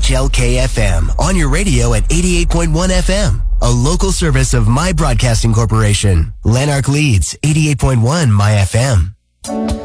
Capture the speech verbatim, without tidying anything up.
H L K F M on your radio at eighty-eight point one F M, a local service of My Broadcasting Corporation. Lanark Leeds, eighty-eight point one My F M.